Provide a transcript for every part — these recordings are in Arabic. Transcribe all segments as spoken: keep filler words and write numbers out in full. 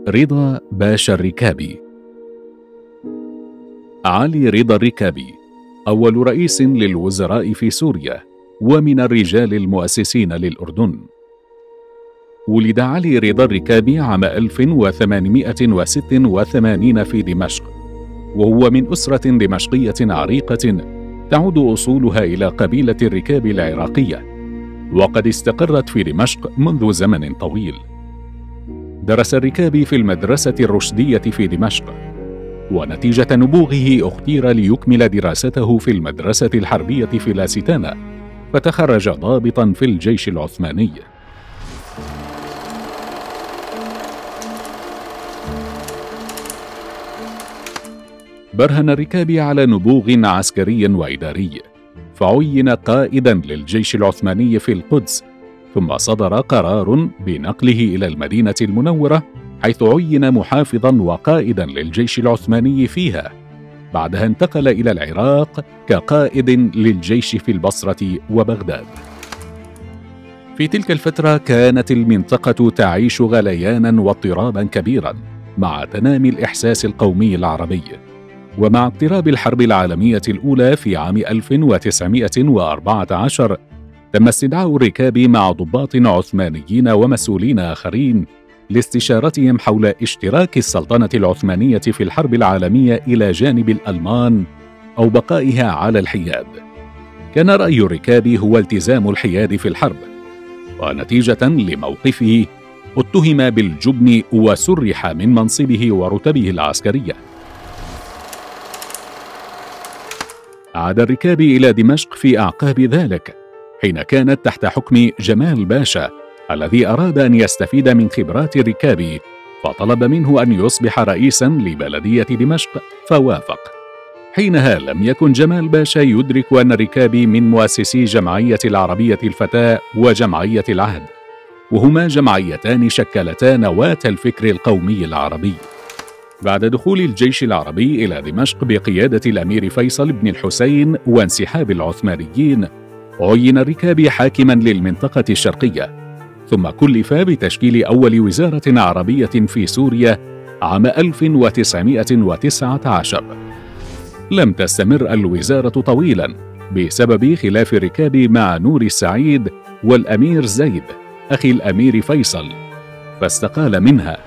رضا باشا الركابي. علي رضا الركابي أول رئيس للوزراء في سوريا، ومن الرجال المؤسسين للأردن. ولد علي رضا الركابي عام ألف وثمانمائة وستة وثمانين في دمشق، وهو من أسرة دمشقية عريقة تعود أصولها إلى قبيلة الركاب العراقية، وقد استقرت في دمشق منذ زمن طويل. درس الركابي في المدرسة الرشدية في دمشق، ونتيجة نبوغه اختير ليكمل دراسته في المدرسة الحربية في لاستانا، فتخرج ضابطا في الجيش العثماني. برهن الركابي على نبوغ عسكري وإداري، فعين قائدا للجيش العثماني في القدس، ثم صدر قرار بنقله إلى المدينة المنورة، حيث عين محافظا وقائدا للجيش العثماني فيها. بعدها انتقل إلى العراق كقائد للجيش في البصرة وبغداد. في تلك الفترة كانت المنطقة تعيش غليانا واضطرابا كبيرا مع تنامي الإحساس القومي العربي. ومع اقتراب الحرب العالمية الأولى في عام ألف وتسعمائة وأربعة عشر، تم استدعاء الركابي مع ضباط عثمانيين ومسؤولين آخرين لاستشارتهم حول اشتراك السلطنة العثمانية في الحرب العالمية إلى جانب الألمان أو بقائها على الحياد. كان رأي الركابي هو التزام الحياد في الحرب، ونتيجة لموقفه اتهم بالجبن وسرح من منصبه ورتبه العسكرية. عاد الركابي إلى دمشق في أعقاب ذلك، حين كانت تحت حكم جمال باشا الذي أراد أن يستفيد من خبرات الركابي، فطلب منه أن يصبح رئيسا لبلدية دمشق، فوافق. حينها لم يكن جمال باشا يدرك أن الركابي من مؤسسي جمعية العربية الفتاة وجمعية العهد، وهما جمعيتان شكلتا نواة الفكر القومي العربي. بعد دخول الجيش العربي إلى دمشق بقيادة الأمير فيصل بن الحسين وانسحاب العثمانيين، عين الركابي حاكما للمنطقة الشرقية، ثم كلف بتشكيل أول وزارة عربية في سوريا عام ألف وتسعمائة وتسعة عشر. لم تستمر الوزارة طويلا بسبب خلاف الركابي مع نور السعيد والأمير زيد أخي الأمير فيصل، فاستقال منها.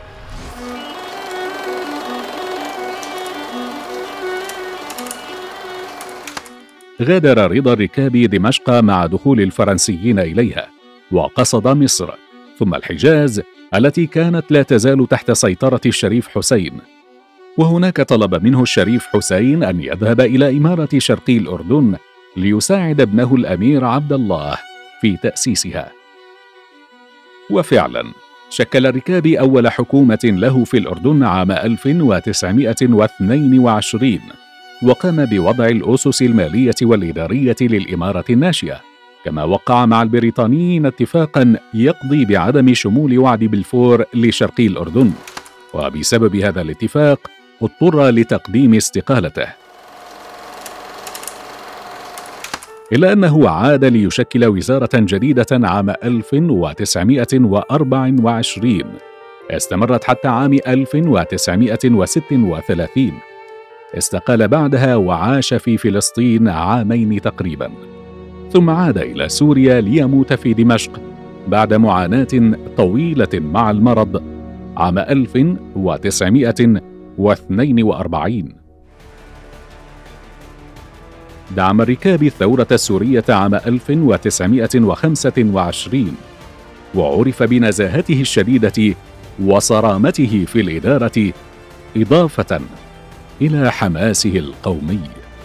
غادر رضا الركابي دمشق مع دخول الفرنسيين إليها، وقصد مصر ثم الحجاز التي كانت لا تزال تحت سيطرة الشريف حسين. وهناك طلب منه الشريف حسين أن يذهب إلى إمارة شرقي الأردن ليساعد ابنه الأمير عبد الله في تأسيسها. وفعلا شكل الركابي أول حكومة له في الأردن عام ألف وتسعمائة واثنين وعشرين، وقام بوضع الأسس المالية والإدارية للإمارة الناشئة، كما وقع مع البريطانيين اتفاقا يقضي بعدم شمول وعد بلفور لشرقي الأردن، وبسبب هذا الاتفاق اضطر لتقديم استقالته. إلا أنه عاد ليشكل وزارة جديدة عام ألف وتسعمائة وأربعة وعشرين، استمرت حتى عام ألف وتسعمائة وستة وثلاثين. استقال بعدها وعاش في فلسطين عامين تقريبا، ثم عاد إلى سوريا ليموت في دمشق بعد معاناة طويلة مع المرض عام ألف وتسعمائة واثنين وأربعين. دعم الركابي الثورة السورية عام ألف وتسعمائة وخمسة وعشرين، وعرف بنزاهته الشديدة وصرامته في الإدارة، إضافة إلى حماسه القومي.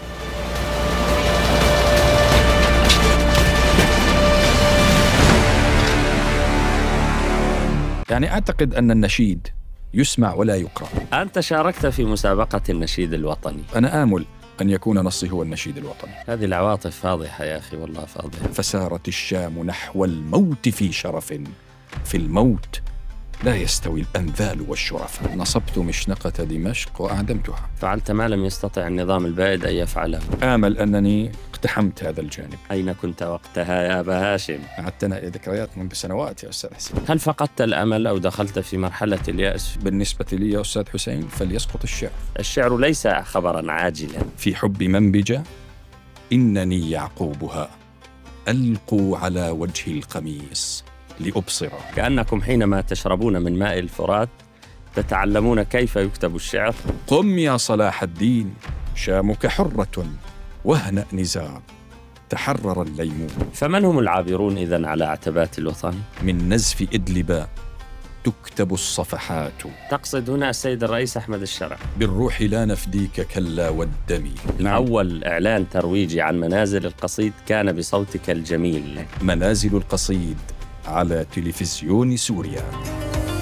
يعني أعتقد أن النشيد يسمع ولا يقرأ. أنت شاركت في مسابقة النشيد الوطني. أنا آمل أن يكون نصي هو النشيد الوطني. هذه العواطف فاضحة يا أخي، والله فاضحة. فسارت الشام نحو الموت في شرف، في الموت لا يستوي الأنذال والشرفاء. نصبت مشنقة دمشق وأعدمتها. فعلت ما لم يستطع النظام البائد أن يفعله. آمل أنني اقتحمت هذا الجانب. أين كنت وقتها يا أبا هاشم؟ أعدتنا إلى ذكريات منذ سنوات يا أستاذ حسين. هل فقدت الأمل أو دخلت في مرحلة اليأس؟ بالنسبة لي يا أستاذ حسين فليسقط الشعر. الشعر ليس خبرا عاجلا. في حب منبجة إنني يعقوبها ألقوا على وجه القميص لأبصر. كأنكم حينما تشربون من ماء الفرات تتعلمون كيف يكتب الشعر. قم يا صلاح الدين شامك حرة واهنأ نزار تحرر الليمون. فمن هم العابرون إذن على عتبات الوطن؟ من نزف إدلب تكتب الصفحات. تقصد هنا السيد الرئيس أحمد الشرع. بالروح لا نفديك كلا والدم. نعم. أول إعلان ترويجي عن منازل القصيد كان بصوتك الجميل. منازل القصيد على تلفزيون سوريا.